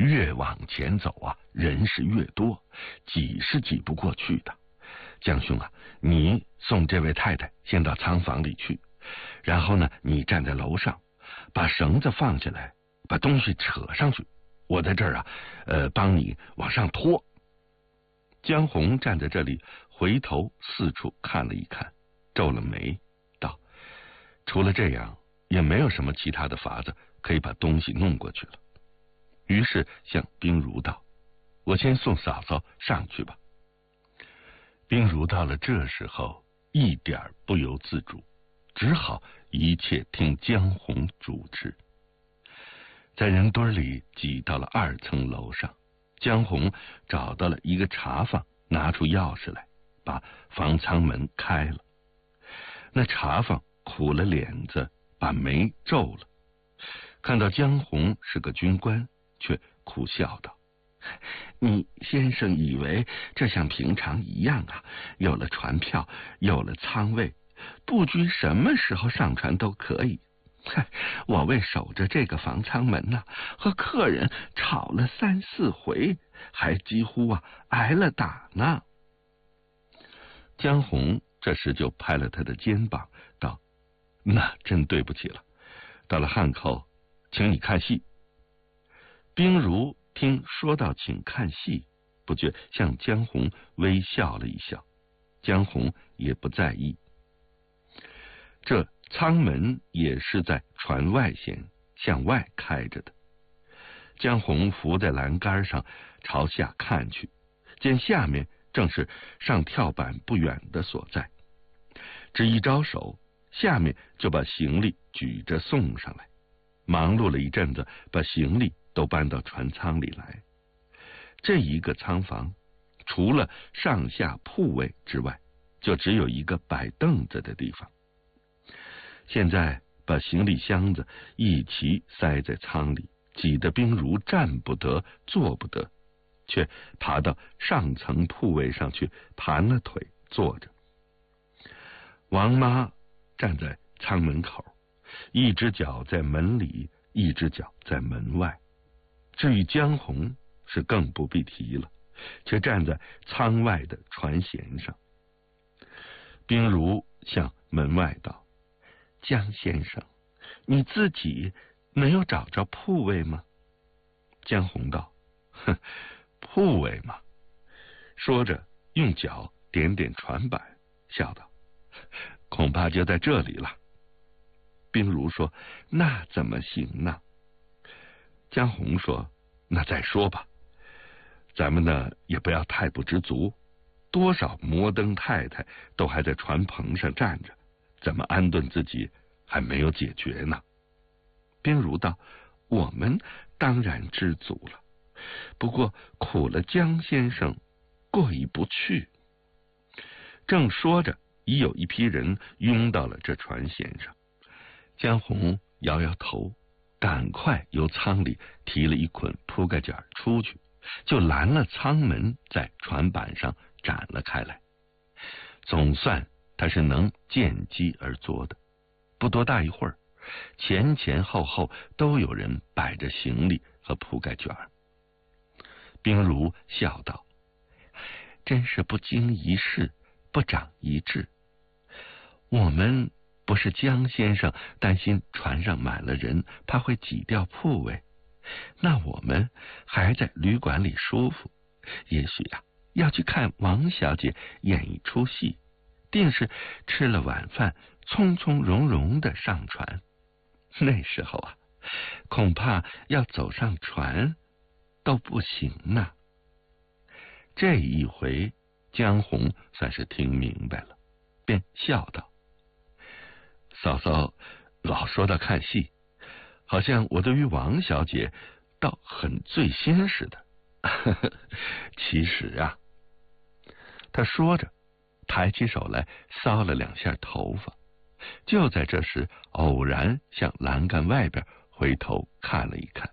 越往前走啊，人是越多，挤是挤不过去的。江兄啊，你送这位太太先到仓房里去，然后呢，你站在楼上，把绳子放下来，把东西扯上去，我在这儿啊，帮你往上拖。江红站在这里，回头四处看了一看，皱了眉，道：除了这样，也没有什么其他的法子可以把东西弄过去了。于是向冰如道：我先送嫂嫂上去吧。冰如到了这时候，一点不由自主，只好一切听江红主持。在人堆里挤到了2层楼上，江红找到了一个茶坊，拿出钥匙来，把房舱门开了。那茶坊苦了脸子，把眉皱了，看到江红是个军官，却苦笑道：你先生以为这像平常一样啊，有了船票，有了舱位，不拘什么时候上船都可以。我为守着这个房舱门呢，和客人吵了3、4回，还几乎挨了打呢。江红这时就拍了他的肩膀，道：那真对不起了，到了汉口，请你看戏。冰如听说到请看戏，不觉向江红微笑了一笑，江红也不在意。这舱门也是在船外舷向外开着的。江红伏在栏杆上朝下看去，见下面正是上跳板不远的所在，只一招手，下面就把行李举着送上来。忙碌了一阵子，把行李都搬到船舱里来。这一个舱房除了上下铺位之外，就只有一个摆凳子的地方。现在把行李箱子一齐塞在舱里，挤得冰如站不得坐不得，却爬到上层铺位上去，盘了腿坐着。王妈站在舱门口，一只脚在门里，一只脚在门外。至于江红是更不必提了，却站在舱外的船舷上。冰如向门外道：江先生，你自己没有找着铺位吗？江红道：铺位嘛。说着用脚点点船板，笑道：恐怕就在这里了。冰如说：那怎么行呢？江红说：那再说吧，咱们呢也不要太不知足，多少摩登太太都还在船棚上站着，怎么安顿自己还没有解决呢？冰如道：我们当然知足了，不过苦了江先生，过意不去。正说着，已有一批人拥到了这船舷上。江红摇摇头，赶快由舱里提了一捆铺盖卷出去，就拦了舱门，在船板上展了开来。总算他是能见机而作的。不多大一会儿，前前后后都有人摆着行李和铺盖卷。冰如笑道：真是不经一事，不长一智。我们不是江先生担心船上满了人，怕会挤掉铺位，那我们还在旅馆里舒服，也许要去看王小姐演一出戏，定是吃了晚饭，从从容容的上船。那时候恐怕要走上船都不行呢。这一回江红算是听明白了，便笑道：嫂嫂老说到看戏，好像我对于王小姐倒很醉心似的。其实他说着抬起手来搔了2下头发。就在这时，偶然向栏杆外边回头看了一看，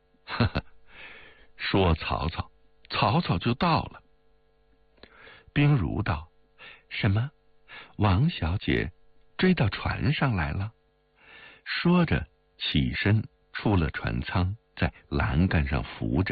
说曹操，曹操就到了。冰如道：什么？王小姐追到船上来了？说着起身出了船舱，在栏杆上扶着。